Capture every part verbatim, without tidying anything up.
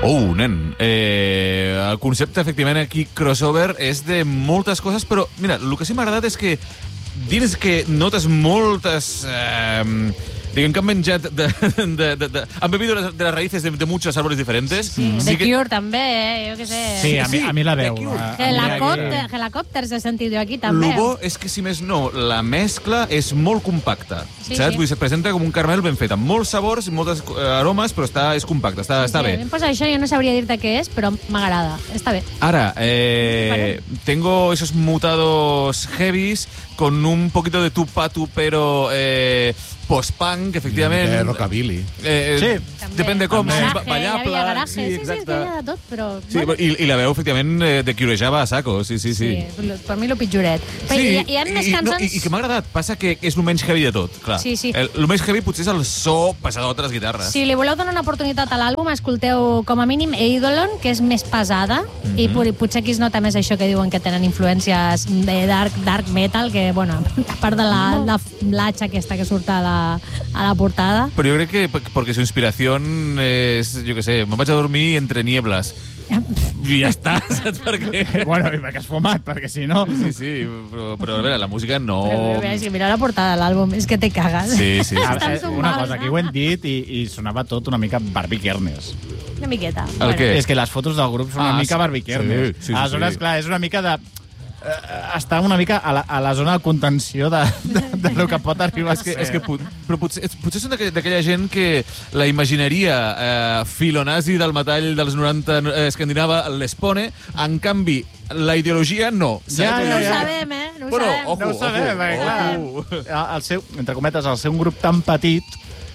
Oh, nen. Eh, el concepte, efectivament, aquí, crossover, és de moltes coses, però, mira, el que sí m'ha agradat és que dins que notes moltes... Eh, diguem que han menjat... De, de, de, de, han bebido de las raíces de, de muchos árboles diferentes. Sí, sí The que... Cure també, eh? Jo què sé. Sí, a mi, a mi la veu. Helicòpter, helicòpters he sentit jo aquí també. El bo és que, si més no, la mescla és molt compacta. Sí, saps? sí. Vull dir, se't presenta com un caramel ben fet, amb molts sabors i moltes aromes, però està, és compacte, està, està sí, bé. Em posa això, jo no sabria dir-te què és, però m'agrada. Està bé. Ara, eh, tengo esos mutados heavies con un poquito de tupatu, pero eh, post-punk, efectivament. De rockabilly. Eh, sí. També. Depèn de com. Garaje, ballable. Hi havia garaje. Sí, sí, sí, és que hi ha de tot, però... Sí, bueno. i, i la veu, efectivament, de Curejava a saco. Sí, sí, sí. Sí, per mi lo pitjoret. Però Sí, hi, hi ha més i, cançons... no, i, i que m'ha agradat. Passa que és el menys heavy de tot, clar. Sí, sí. El, el més heavy potser és el so pesadot de les guitarres. Si li voleu donar una oportunitat a l'àlbum, escolteu com a mínim Eidolon, que és més pesada, Mhm. i pot- potser aquí es nota més això que diuen que tenen influències de dark, dark metal, que, bueno, a part de la, la l'atxa aquesta que surt a la, a la portada. Pero yo creo que p- porque su inspiración es, yo qué sé, me vaig a dormir entre nieblas. I ja està, saps per què? Bueno, i perquè has fumat, perquè si no... Sí, sí, però, però a veure, la música no... Però, però, és que mira la portada de l'àlbum, és que te cagues. Sí, sí, sí. A Estan veure, zumbant, una cosa, aquí ho hem no? dit i, i sonava tot una mica Barbie Kernes. Una miqueta. El què? És que les fotos del grup són una Ah, mica sí. Barbie Kernes. Sí, sí, sí, Aleshores, sí. clar, és una mica de... eh, està una mica a la, a la zona de contenció de, de, de lo que pot arribar És a que, ser. és que pot, però potser, és- potser són d'aquella d'aquella gent que la imagineria eh, filonazi del metall dels noranta eh, escandinava les pone, en canvi, la ideologia no. Ja, Saps? No ja, ho ja. sabem, eh? No ho Bueno, sabem. ojo, No ho sabem, ojo, perquè, clar, ojo. el seu, entre cometes, el ser un grup tan petit,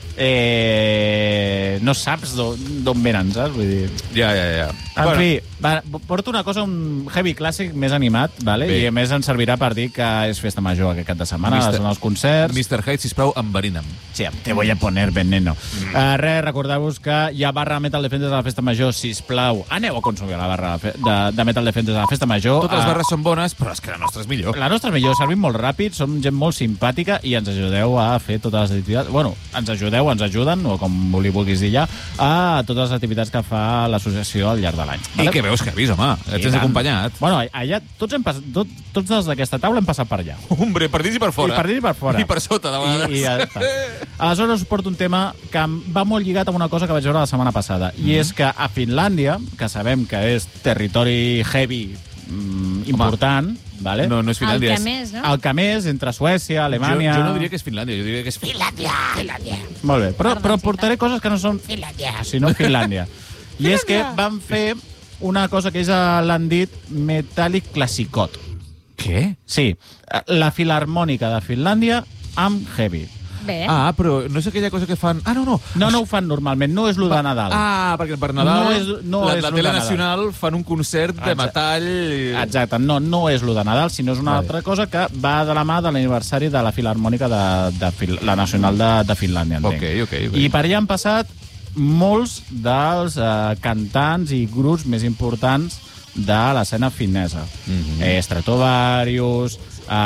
eh, no saps d'on d'on venen, saps? Vull dir... Ja, ja, ja. En Bueno, fi, va, porto una cosa, un heavy clàssic més animat, vale? Bé. I a més ens servirà per dir que és festa major aquest cap de setmana, Mister- són els concerts. mister Hyde, sisplau, enverina'm. Sí, te voy a poner veneno. Mm. Uh, res, recordeu-vos que hi ha barra Metal Defenders a la festa major, sisplau. Aneu a consumir la barra de, de, de Metal Defenders a la festa major. Totes les Uh, barres són bones, però és que la nostra és millor. La nostra és millor, servim molt ràpid, som gent molt simpàtica i ens ajudeu a fer totes les activitats... Bueno, ens ajudeu, ens ajuden, o com li vulguis dir ja, a totes les activitats que fa l'associació al llarg de l'any. I que veus que avís, home. Et tens tant. acompanyat. Bueno, allà tots, hem pas, tot, tots els d'aquesta taula hem passat per allà. Hombre, per dins i per fora. I per dins i per fora. I per sota, de vegades. I, i ja està. Aleshores us porto un tema que em va molt lligat amb una cosa que vaig veure la setmana passada. I és que a Finlàndia, que sabem que és territori heavy mm, important, vale? No, no és El Finlàndia. que és- més, no? el que més, entre Suècia, Alemanya... Jo, jo no diria que és Finlàndia, jo diria que és Finlàndia. Finlàndia. Molt bé, però, Perdó, però sí, portaré coses que no són Finlàndia, sinó Finlàndia. I és que van fer una cosa que ells l'han dit Metallic Classicot. Què? Sí, la Filarmònica de Finlàndia amb heavy. Bé. Ah, però no és aquella cosa que fan... Ah, no, no. No, no ho fan normalment, no és lo de Nadal. Ah, perquè per Nadal No és- no la, és la lo de tele Nadal. nacional fan un concert de Exacte. metall... Exacte, no, no és lo de Nadal, sinó és una Vale. altra cosa que va de la mà de l'aniversari de la Filarmònica de, de Fil la Nacional de, de Finlàndia, entenc. Ok, ok, ok. I per allà han passat molts dels eh, cantants i grups més importants de l'escena finesa. Mm -hmm. eh, Stratovarius,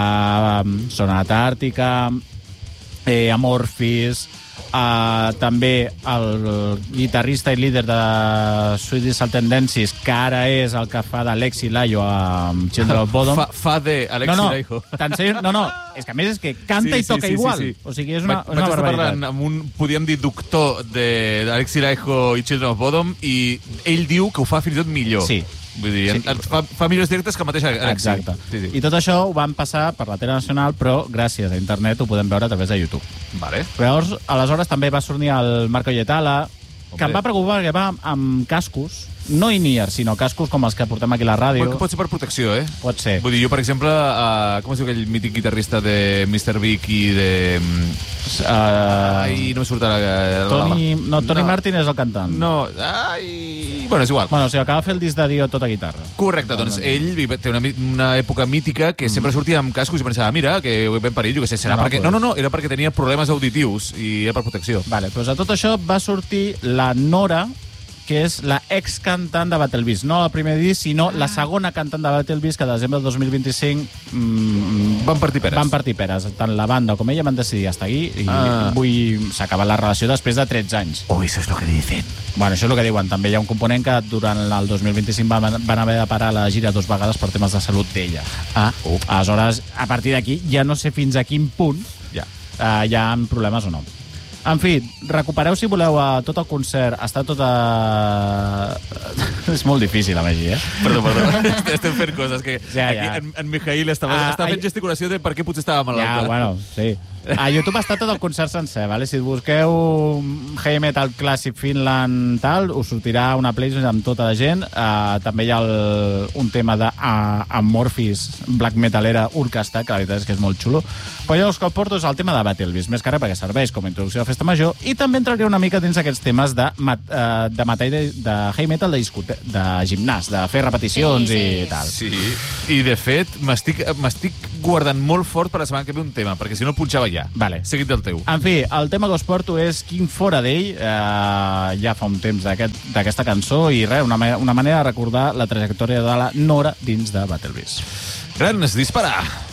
eh, Sonata Àrtica, eh, Amorphis, eh, també el guitarrista i líder de Suicidal Tendencies, que ara és el que fa d'Alexi Laio amb Children of Bodom. Fa, fa de Alexi no, no, Laiho. tan seriós, no, no, és que a més és que canta i toca igual. O sigui, és una, Vaig, és una vaig estar barbaritat. parlant amb un, podríem dir, doctor de- d'Alexi Laiho i Children of Bodom, i ell diu que ho fa fins i tot millor. Sí. Vull dir, Sí. sí. fa, fa millors directes que el mateix Alexi. Exacte. Sí, sí. I tot això ho van passar per la tele nacional, però gràcies a internet ho podem veure a través de YouTube. Vale. Llavors, aleshores també va sortir el Marco Yetala, que Hombre. em va preocupar perquè va amb, amb cascos, no in-ear, sinó cascos com els que portem aquí a la ràdio. Pot, pot ser per protecció, eh? Pot ser. Vull dir, jo, per exemple, uh, com es diu aquell mític guitarrista de mister Big i de... Uh, Ai, no em surt ara... la- Tony, no, Tony no. Martin és el cantant. No, ai... Bueno, és igual. Bueno, o sigui, acaba de fer el disc de Dio tot a guitarra. Correcte, doncs ell vi- té una, mi- una època mítica que sempre sortia amb cascos i pensava, mira, que ben per ell, jo què sé, serà No, no, perquè... pues- No, no, no, era perquè tenia problemes auditius i era per protecció. Vale, doncs a tot això va sortir la Nora, que és la ex-cantant de Battle Beast. No el primer disc, sinó la segona cantant de Battle Beast, que a desembre del dos mil vint-i-cinc mm, Van partir peres. van partir peres. Tant la banda com ella van decidir estar aquí i Ah. vull s'acaba la relació després de tretze anys. Oh, eso es lo que dicen. Bueno, això és el que diuen. També hi ha un component que durant el dos mil vint-i-cinc van, van haver de parar la gira dues vegades per temes de salut d'ella. Ah, oh. Aleshores, a partir d'aquí, ja no sé fins a quin punt Ja. uh, hi ha problemes o no. En fi, recupereu, si voleu, a tot el concert. Està tot a... És molt difícil, a Magí, eh? Perdó, perdó. Estem fent coses que... Ja, aquí ja. en, en Mijail estava, Ah, estava fent ai- gesticulació de per què potser estava malalta. Ja, bueno, sí. A YouTube està tot el concert sencer, vale? Si busqueu Heavy Metal Classic Finland tal, us sortirà una playlist amb tota la gent. Uh, també hi ha el, un tema d'Amorphis, black metalera orquestra, que la veritat és que és molt xulo. Però jo els que porto és el tema de Battle Beast, més que res perquè serveix com a introducció a la festa major, i també entraré una mica dins aquests temes de, mat, uh, de metall de, de heavy metal de, discute, de gimnàs, de fer repeticions Sí, i sí. tal. Sí, i de fet m'estic m'estic guardant molt fort per la setmana que ve un tema, perquè si no el punxava ja. Vale. Seguit del teu. En fi, el tema que us porto és Quin fora d'ell, eh, ja fa un temps d'aquest- d'aquesta cançó, i res, una, ma- una manera de recordar la trajectòria de la Nora dins de Battle Beast. Grans, dispara!